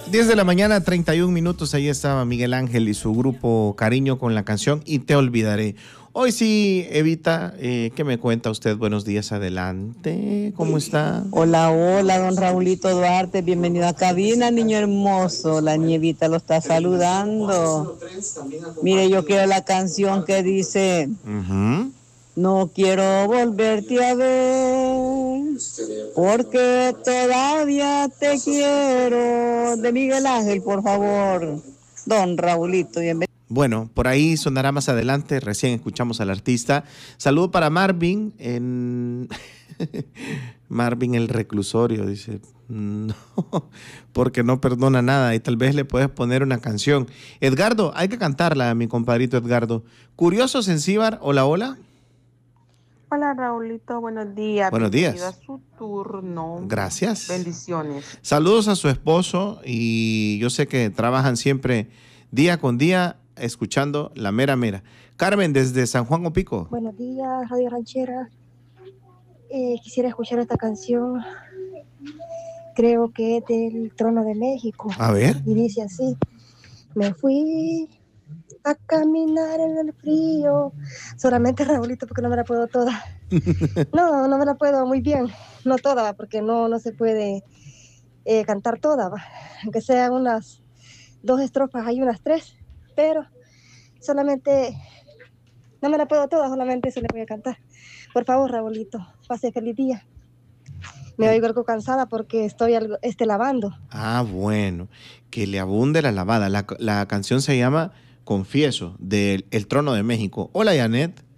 10 de la mañana, 31 minutos. Ahí estaba Miguel Ángel y su grupo Cariño con la canción Y te olvidaré. Hoy sí, Evita, ¿qué me cuenta usted? Buenos días, adelante. ¿Cómo está? Hola, hola, don Raulito Duarte. Bienvenido a cabina, niño hermoso. La Nievita lo está saludando. Mire, yo quiero la canción que dice... No quiero volverte a ver, porque todavía te quiero. De Miguel Ángel, por favor. Don Raulito, bienvenido. Bueno, por ahí sonará más adelante. Recién escuchamos al artista. Saludo para Marvin en... Marvin el reclusorio, dice. No, porque no perdona nada y tal vez le puedes poner una canción. Edgardo, hay que cantarla a mi compadrito Edgardo. Curioso Sensíbar, hola, hola. Hola Raulito, buenos días. Buenos Bienvenido días. a su turno. Gracias. Bendiciones. Saludos a su esposo y yo sé que trabajan siempre día con día escuchando La Mera Mera. Carmen, desde San Juan Opico. Buenos días, Radio Ranchera. Quisiera escuchar esta canción. Creo que es del Trono de México. A ver. Y dice así: me fui a caminar en el frío. Solamente, Raulito, porque no me la puedo toda. No me la puedo muy bien. No toda, porque no se puede cantar toda, ¿va? Aunque sean unas 2 estrofas, hay unas 3, pero solamente no me la puedo toda, solamente eso le voy a cantar. Por favor, Raulito, pase feliz día. Me oigo algo cansada porque estoy lavando. Ah, bueno, que le abunde la canción se llama Confieso, del El Trono de México. Hola, Janet.